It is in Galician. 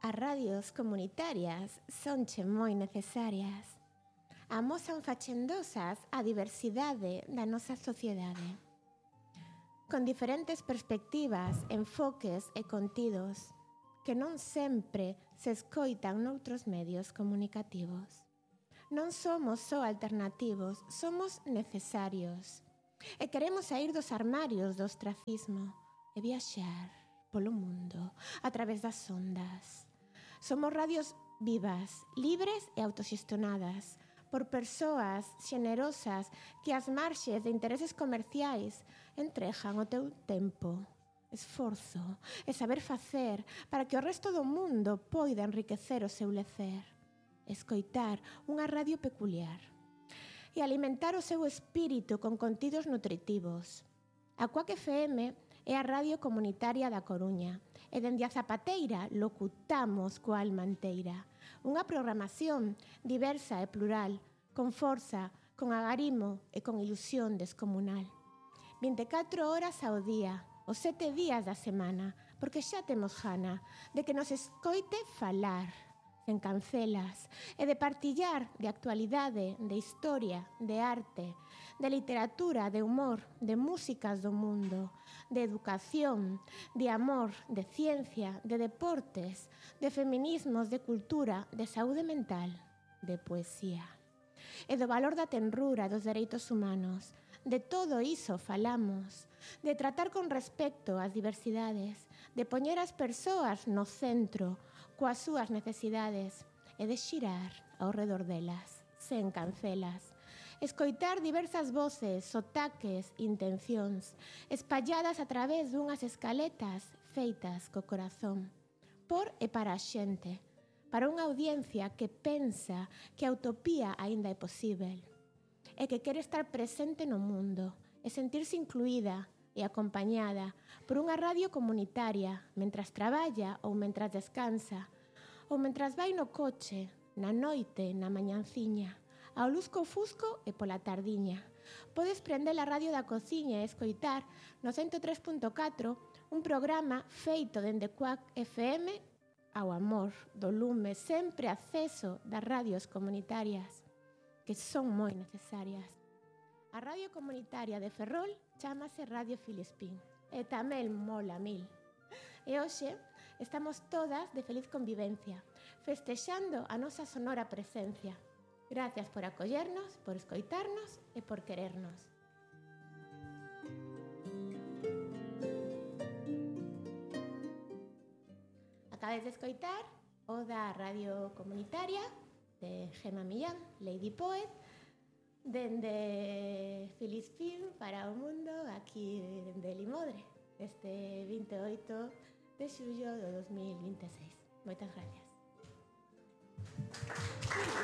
As radios comunitarias sonche moi necesarias. Amosan facendosas a diversidade da nosa sociedade. Con diferentes perspectivas, enfoques e contidos que non sempre se escoitan noutros medios comunicativos. Non somos só alternativos, somos necesarios. E queremos sair dos armarios do ostracismo e viaxar polo mundo a través das ondas. Somos radios vivas, libres e autoxestionadas por persoas xenerosas que ás marxes de intereses comerciais entregan o teu tempo, esforzo e saber facer para que o resto do mundo poida enriquecer o seu lecer, escoitar unha radio peculiar e alimentar o seu espírito con contidos nutritivos. A Cuac FM é a radio comunitaria da Coruña e dende a Zapateira locutamos coa alma enteira. Unha programación diversa e plural, con forza, con agarimo e con ilusión descomunal. 24 horas ao día, os 7 días da semana, porque xa temos gana de que nos escoite falar, sen cancelas, e de partillar de actualidade, de historia, de arte, de literatura, de humor, de músicas do mundo, de educación, de amor, de ciencia, de deportes, de feminismos, de cultura, de saúde mental, de poesía. E do valor da tenrura dos dereitos humanos. De todo iso falamos, de tratar con respecto ás diversidades, de poñer as persoas no centro, coas súas necesidades, e de xirar ao redor delas, sen cancelas. Escoitar diversas voces, sotaques, intencións, espalladas a través dunhas escaletas feitas co corazón, por e para a xente, para unha audiencia que pensa que a utopía aínda é posível, e que quere estar presente no mundo, e sentirse incluída e acompañada por unha radio comunitaria, mentras traballa ou mentras descansa, ou mentras vai no coche, na noite, na mañanciña, ao lusco-fusco e pola tardiña. Podes prender a radio da cociña e escoitar no 103.4 un programa feito dende Cuac FM ao amor do lume, sempre acceso das radios comunitarias, que son moi necesarias. A radio comunitaria de Ferrol chámase Radio Filispín e tamén mola mil. E hoxe estamos todas de feliz convivencia, festexando a nosa sonora presencia. Gracias por acollernos, por escoitarnos e por querernos. Acabes de escoitar o da radio comunitaria de Gemma Millán, Lady Poet, dende Filispín para o mundo, aquí dende Limodre, este 28 de xullo de 2026. Moitas gracias.